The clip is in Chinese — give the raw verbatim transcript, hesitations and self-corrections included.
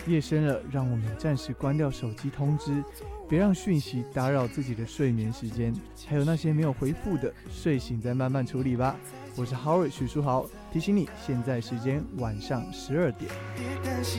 夜深了，让我们暂时关掉手机通知，别让讯息打扰自己的睡眠时间。还有那些没有回复的，睡醒再慢慢处理吧。我是 Howard 许书豪，提醒你，现在时间晚上十二点。别担心